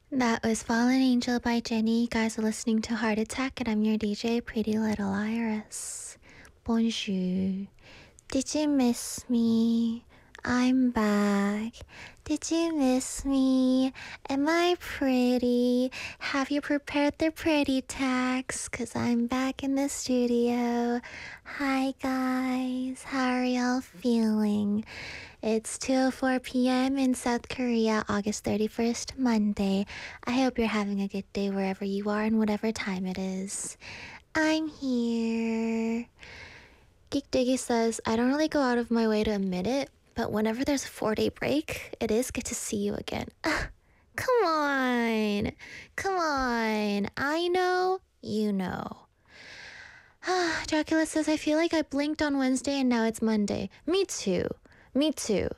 That was Fallen Angel by Jenny. You guys are listening to Heart Attack, and I'm your DJ, Pretty Little Iris. Bonjour. Did you miss me? I'm back. Did you miss me? Am I pretty? Have you prepared the pretty tags? Cause I'm back in the studio. Hi guys, how are y'all feeling? It's 2:04 p.m. in South Korea, August 31st, Monday. I hope you're having a good day wherever you are and whatever time it is. I'm here. Geek Diggy says, I don't really go out of my way to admit it, but whenever there's a 4-day break, it is good to see you again. Come on. Come on. I know, you know. Dracula says, I feel like I blinked on Wednesday and now it's Monday. Me too. Me too.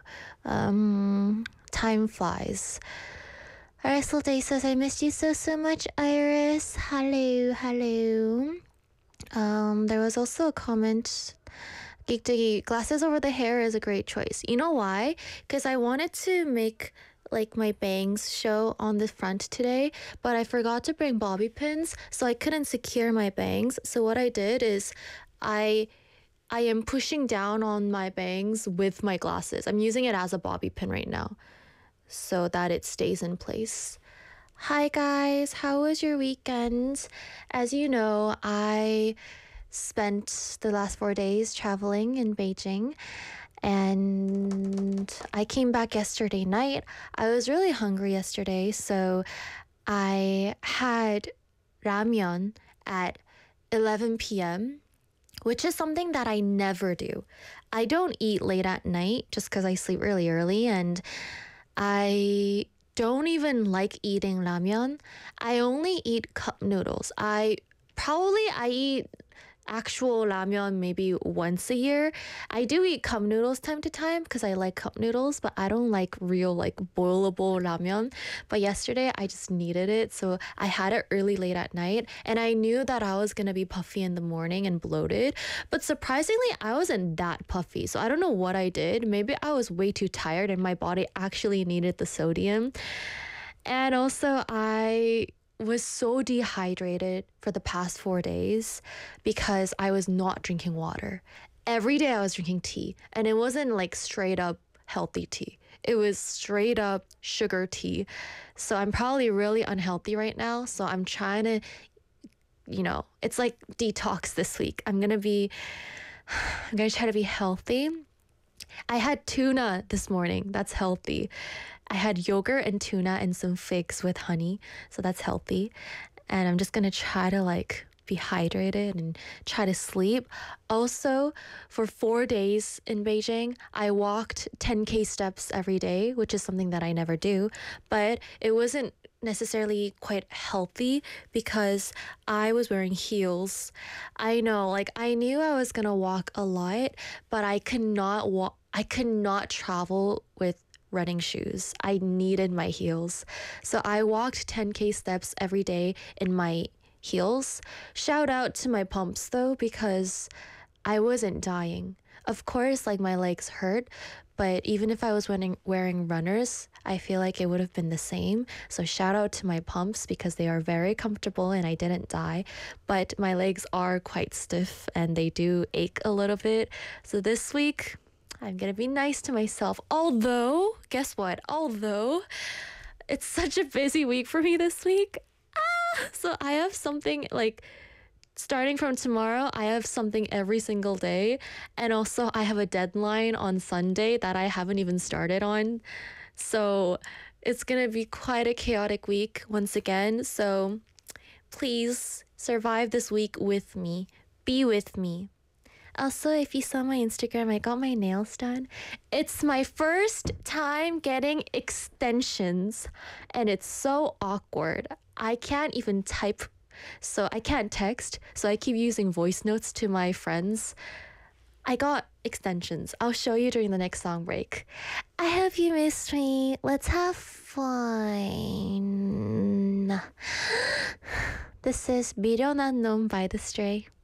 Time flies. Arisel Day says, I missed you so much, Iris. Hello. There was also a comment. Geek Diggy, glasses over the hair is a great choice. You know why? Because I wanted to make like my bangs show on the front today, but I forgot to bring bobby pins, so I couldn't secure my bangs. So what I did is I am pushing down on my bangs with my glasses. I'm using it as a bobby pin right now so that it stays in place. Hi guys, how was your weekend? As you know, I spent the last 4 days traveling in Beijing, and I came back yesterday night. I was really hungry yesterday, so I had ramyeon at 11 p.m., which is something that I never do. I don't eat late at night just because I sleep really early, and I don't even like eating ramyeon. I only eat cup noodles. I eat actual ramyeon maybe once a year. I do eat cup noodles time to time because I like cup noodles, but I don't like real like boilable ramyeon. But yesterday I just needed it, so I had it early late at night, and I knew that I was gonna be puffy in the morning and bloated, but surprisingly I wasn't that puffy. So I don't know what I did. Maybe I was way too tired and my body actually needed the sodium. And also I was so dehydrated for the past 4 days because I was not drinking water. Every day I was drinking tea, and it wasn't like straight up healthy tea. It was straight up sugar tea. So I'm probably really unhealthy right now. So I'm trying to, it's like detox this week. I'm going to try to be healthy. I had tuna this morning. That's healthy. I had yogurt and tuna and some figs with honey, so that's healthy. And I'm just gonna try to like be hydrated and try to sleep. Also, for 4 days in Beijing, I walked 10K steps every day, which is something that I never do, but it wasn't necessarily quite healthy because I was wearing heels. I know, like I knew I was gonna walk a lot, but I could not travel with running shoes. I needed my heels. So I walked 10K steps every day in my heels. Shout out to my pumps though, because I wasn't dying. Of course, like my legs hurt, but even if I was wearing runners, I feel like it would have been the same. So shout out to my pumps because they are very comfortable and I didn't die. But my legs are quite stiff and they do ache a little bit. So this week, I'm gonna be nice to myself. Although, guess what? Although it's such a busy week for me this week. So I have something like starting from tomorrow, I have something every single day. And also I have a deadline on Sunday that I haven't even started on. So it's gonna be quite a chaotic week once again. So please survive this week with me. Be with me. Also, if you saw my Instagram, I got my nails done. It's my first time getting extensions, and it's so awkward. I can't even type, so I can't text, so I keep using voice notes to my friends. I got extensions. I'll show you during the next song break. I hope you missed me. Let's have fun. This is 미련한 놈 by The Stray.